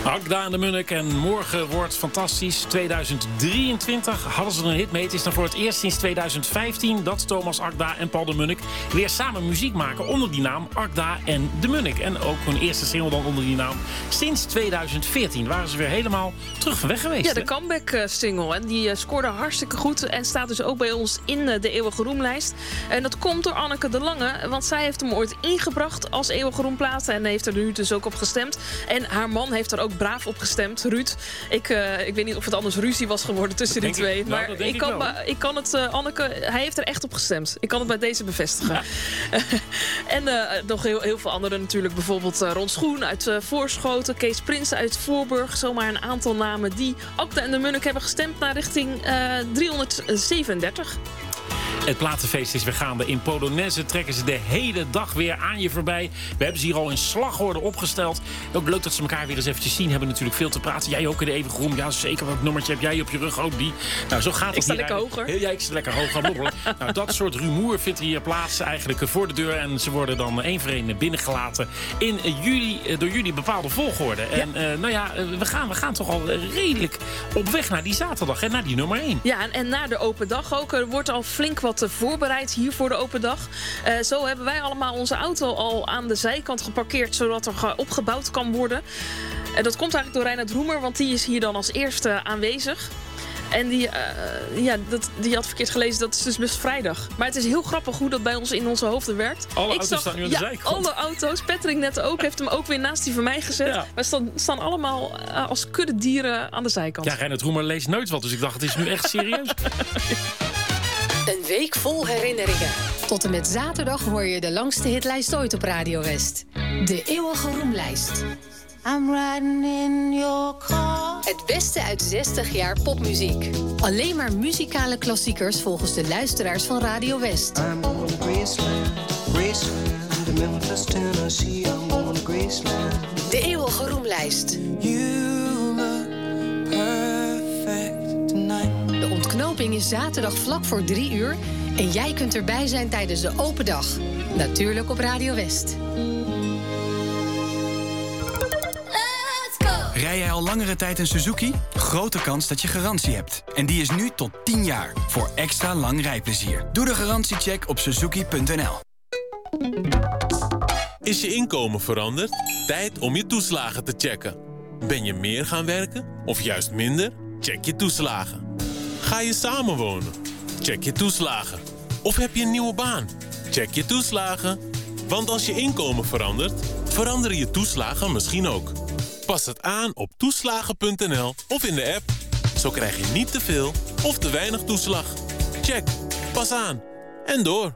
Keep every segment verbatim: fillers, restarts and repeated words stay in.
Agda en de Munnik en morgen wordt fantastisch. tweeduizend drieëntwintig hadden ze er een hit mee. Het is dan voor het eerst sinds tweeduizend vijftien dat Thomas Agda en Paul de Munnik weer samen muziek maken onder die naam Agda en de Munnik. En ook hun eerste single dan onder die naam. Sinds tweeduizend veertien waren ze weer helemaal terug van weg geweest. Ja, de comeback-single. En die scoorde hartstikke goed en staat dus ook bij ons in de Eeuwige Roemlijst. En dat komt door Anneke de Lange, want zij heeft hem ooit ingebracht als Eeuwige Roemplaat en heeft er nu dus ook op gestemd. En haar man heeft er ook braaf op gestemd, Ruud. Ik, uh, ik weet niet of het anders ruzie was geworden tussen die twee. Ik, nou, maar ik, ik, kan, ik, ik kan het, uh, Anneke, hij heeft er echt op gestemd. Ik kan het bij deze bevestigen. Ja. en uh, nog heel, heel veel anderen natuurlijk. Bijvoorbeeld uh, Ron Schoen uit uh, Voorschoten, Kees Prins uit Voorburg. Zomaar een aantal namen die Agda en de Munnik hebben gestemd naar richting uh, driehonderdzevenendertig. Het platenfeest is weer gaande. In Polonaise trekken ze de hele dag weer aan je voorbij. We hebben ze hier al in slagorde opgesteld. Ook leuk dat ze elkaar weer eens eventjes zien. Hebben natuurlijk veel te praten. Jij ook in de Eeuwige Roem. Ja, zeker. Welk nummertje heb jij op je rug? Ook die. Nou, zo gaat het. Ik sta hier lekker hoger. Ja, ik sta lekker hoger. Nou, dat soort rumoer vindt hier plaats eigenlijk voor de deur. En ze worden dan één voor één binnengelaten in juli, door jullie bepaalde volgorde. En ja. Uh, nou ja, we gaan, we gaan toch al redelijk op weg naar die zaterdag. En naar die nummer één. Ja, en, en na de open dag ook. Er wordt al flink wat voorbereid hier voor de open dag. Uh, zo hebben wij allemaal onze auto al aan de zijkant geparkeerd, zodat er opgebouwd kan worden. Uh, dat komt eigenlijk door Reinhard Roemer, want die is hier dan als eerste aanwezig. En die, uh, ja, dat, die had verkeerd gelezen, dat is dus best vrijdag. Maar het is heel grappig hoe dat bij ons in onze hoofden werkt. Alle Ik auto's zag, staan nu aan de ja, zijkant. alle auto's. Patrick net ook, heeft hem ook weer naast die van mij gezet. Ja. We staan, staan allemaal uh, als kudde dieren aan de zijkant. Ja, Reinhard Roemer leest nooit wat, dus ik dacht, het is nu echt serieus. Een week vol herinneringen. Tot en met zaterdag hoor je de langste hitlijst ooit op Radio West. De Eeuwige Roemlijst. I'm riding in your car. Het beste uit zestig jaar popmuziek. Alleen maar muzikale klassiekers volgens de luisteraars van Radio West. I'm going to Graceland, Graceland, to Memphis, Tennessee. I'm going to Graceland. De Eeuwige Roemlijst. You look perfect tonight. De ontknoping is zaterdag vlak voor drie uur. En jij kunt erbij zijn tijdens de open dag. Natuurlijk op Radio West. Rij jij al langere tijd een Suzuki? Grote kans dat je garantie hebt. En die is nu tot tien jaar. Voor extra lang rijplezier. Doe de garantiecheck op suzuki punt n l. Is je inkomen veranderd? Tijd om je toeslagen te checken. Ben je meer gaan werken of juist minder? Check je toeslagen. Ga je samenwonen? Check je toeslagen. Of heb je een nieuwe baan? Check je toeslagen. Want als je inkomen verandert, veranderen je toeslagen misschien ook. Pas het aan op toeslagen punt n l of in de app. Zo krijg je niet te veel of te weinig toeslag. Check. Pas aan. En door.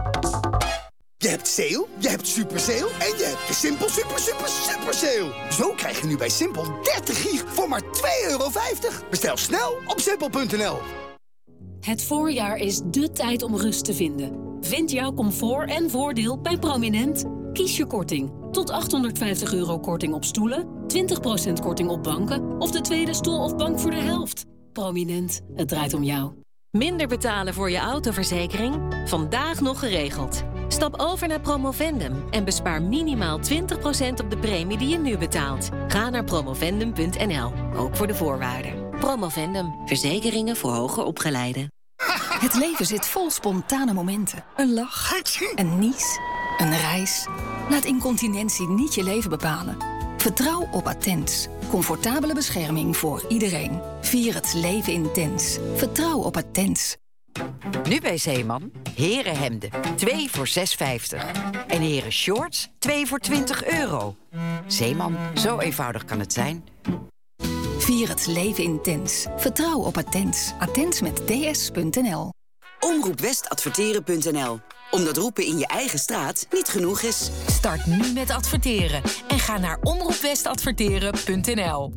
Je hebt sale, je hebt super sale en je hebt de Simpel super super super sale. Zo krijg je nu bij Simpel dertig gig voor maar twee euro vijftig. Bestel snel op simpel punt n l. Het voorjaar is dé tijd om rust te vinden. Vind jouw comfort en voordeel bij Prominent. Kies je korting. Tot achthonderdvijftig euro korting op stoelen, twintig procent korting op banken of de tweede stoel of bank voor de helft. Prominent, het draait om jou. Minder betalen voor je autoverzekering? Vandaag nog geregeld. Stap over naar Promovendum en bespaar minimaal twintig procent op de premie die je nu betaalt. Ga naar promovendum punt n l, ook voor de voorwaarden. Promovendum, verzekeringen voor hoger opgeleiden. Het leven zit vol spontane momenten. Een lach, een nies, een reis. Laat incontinentie niet je leven bepalen. Vertrouw op Attens. Comfortabele bescherming voor iedereen. Vier het leven intens. Vertrouw op Attens. Nu bij Zeeman. Herenhemden. twee voor zes vijftig. En heren shorts. twee voor twintig euro. Zeeman. Zo eenvoudig kan het zijn. Vier het leven intens. Vertrouw op Attens. Attens met ds punt n l. omroep west adverteren punt n l. Omdat roepen in je eigen straat niet genoeg is. Start nu met adverteren. En ga naar omroep west adverteren punt n l.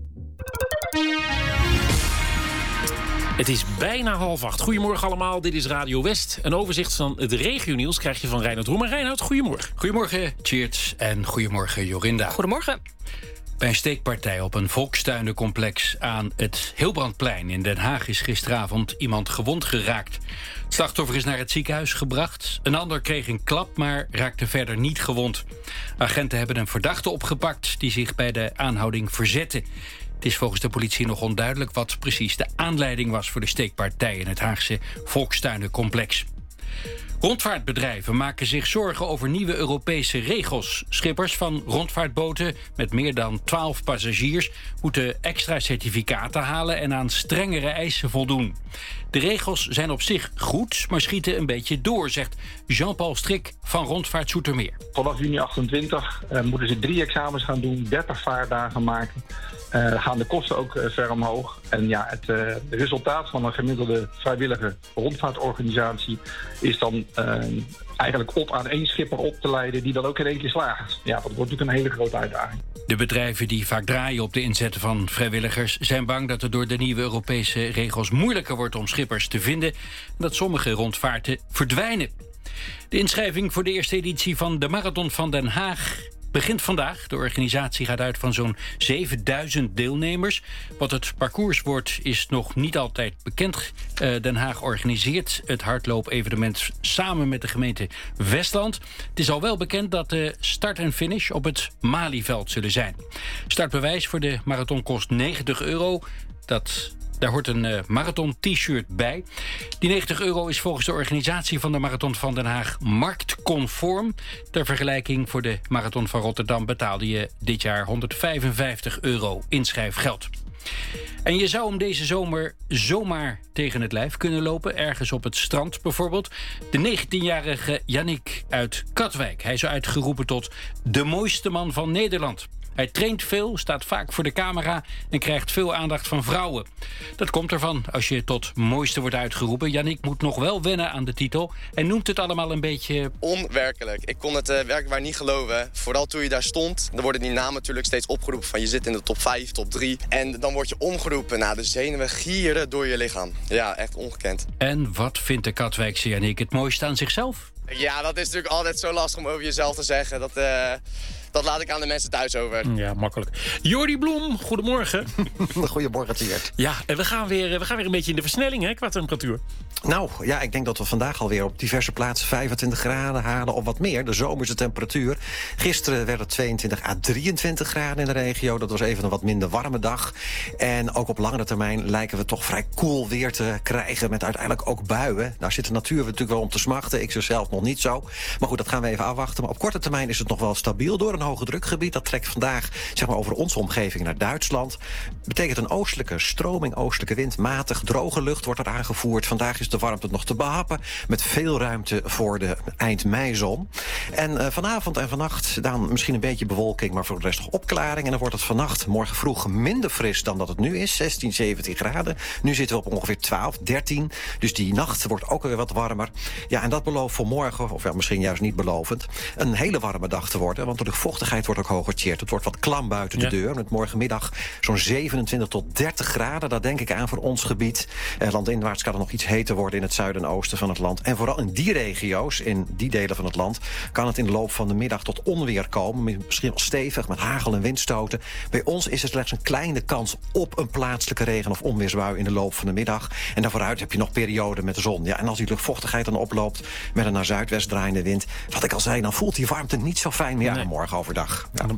Het is bijna half acht. Goedemorgen allemaal, dit is Radio West. Een overzicht van het regionieuws krijg je van Reinhard Roemer. Reinhard, goedemorgen. Goedemorgen, Tjeerd. En goedemorgen, Jorinda. Goedemorgen. Bij een steekpartij op een volkstuinencomplex aan het Hilbrandplein in Den Haag is gisteravond iemand gewond geraakt. Het slachtoffer is naar het ziekenhuis gebracht. Een ander kreeg een klap, maar raakte verder niet gewond. Agenten hebben een verdachte opgepakt die zich bij de aanhouding verzette. Het is volgens de politie nog onduidelijk wat precies de aanleiding was voor de steekpartij in het Haagse volkstuinencomplex. Rondvaartbedrijven maken zich zorgen over nieuwe Europese regels. Schippers van rondvaartboten met meer dan twaalf passagiers moeten extra certificaten halen en aan strengere eisen voldoen. De regels zijn op zich goed, maar schieten een beetje door, zegt Jean-Paul Strik van Rondvaart Zoetermeer. Vanaf juni achtentwintig uh, moeten ze drie examens gaan doen, dertig vaardagen maken. Uh, gaan de kosten ook uh, ver omhoog. En ja, het uh, resultaat van een gemiddelde vrijwillige rondvaartorganisatie is dan uh, eigenlijk op aan één schipper op te leiden die dan ook in één keer slaagt. Ja, dat wordt natuurlijk een hele grote uitdaging. De bedrijven die vaak draaien op de inzet van vrijwilligers zijn bang dat het door de nieuwe Europese regels moeilijker wordt om schippers te vinden en dat sommige rondvaarten verdwijnen. De inschrijving voor de eerste editie van de Marathon van Den Haag begint vandaag. De organisatie gaat uit van zo'n zevenduizend deelnemers. Wat het parcours wordt is nog niet altijd bekend. Uh, Den Haag organiseert het hardloopevenement samen met de gemeente Westland. Het is al wel bekend dat de start en finish op het Malieveld zullen zijn. Startbewijs voor de marathon kost negentig euro. Dat... Daar hoort een uh, marathon-t-shirt bij. Die negentig euro is volgens de organisatie van de Marathon van Den Haag marktconform. Ter vergelijking voor de Marathon van Rotterdam betaalde je dit jaar honderdvijfenvijftig euro inschrijfgeld. En je zou hem deze zomer zomaar tegen het lijf kunnen lopen. Ergens op het strand bijvoorbeeld. De negentienjarige Yannick uit Katwijk. Hij is uitgeroepen tot de mooiste man van Nederland. Hij traint veel, staat vaak voor de camera en krijgt veel aandacht van vrouwen. Dat komt ervan als je tot mooiste wordt uitgeroepen. Yannick moet nog wel wennen aan de titel. Hij noemt het allemaal een beetje onwerkelijk. Ik kon het uh, werkelijk niet geloven. Vooral toen je daar stond. Dan worden die namen natuurlijk steeds opgeroepen van je zit in de top vijf, top drie. En dan word je omgeroepen. Nou, de zenuwen gieren door je lichaam. Ja, echt ongekend. En wat vindt de Katwijkse Yannick het mooiste aan zichzelf? Ja, dat is natuurlijk altijd zo lastig om over jezelf te zeggen. Dat... Uh... Dat laat ik aan de mensen thuis over. Ja, makkelijk. Jordi Bloem, goedemorgen. Goedemorgen, Tiert. Ja, en we gaan, weer, we gaan weer een beetje in de versnelling, hè, qua temperatuur. Nou, ja, ik denk dat we vandaag alweer op diverse plaatsen vijfentwintig graden halen of wat meer. De zomerse temperatuur. Gisteren werd het tweeëntwintig à drieëntwintig graden in de regio. Dat was even een wat minder warme dag. En ook op langere termijn lijken we toch vrij koel weer te krijgen met uiteindelijk ook buien. Daar zit de natuur natuurlijk wel om te smachten. Ik zelf nog niet zo. Maar goed, dat gaan we even afwachten. Maar op korte termijn is het nog wel stabiel door een hoge drukgebied. Dat trekt vandaag zeg maar, over onze omgeving naar Duitsland. Betekent een oostelijke stroming, oostelijke wind. Matig, droge lucht wordt er aangevoerd. Vandaag is de warmte nog te behappen. Met veel ruimte voor de eind-meizon. En uh, vanavond en vannacht dan misschien een beetje bewolking, maar voor de rest nog opklaring. En dan wordt het vannacht morgen vroeg minder fris dan dat het nu is. zestien, zeventien graden. Nu zitten we op ongeveer twaalf, dertien. Dus die nacht wordt ook weer wat warmer. Ja, en dat belooft voor morgen, of ja, misschien juist niet belovend, een hele warme dag te worden. Want door de vochtigheid wordt ook hoger tjeerd. Het wordt wat klam buiten de ja. deur. Met morgenmiddag zo'n zevenentwintig tot dertig graden. Daar denk ik aan voor ons gebied. Eh, landinwaarts kan het nog iets heter worden in het zuiden en oosten van het land. En vooral in die regio's, in die delen van het land, kan het in de loop van de middag tot onweer komen. Misschien wel stevig, met hagel en windstoten. Bij ons is er slechts een kleine kans op een plaatselijke regen- of onweersbui in de loop van de middag. En daarvooruit heb je nog perioden met de zon. Ja, en als die luchtvochtigheid dan oploopt met een naar zuidwest draaiende wind, wat ik al zei, dan voelt die warmte niet zo fijn meer nee. aan morgen overdag. Ja.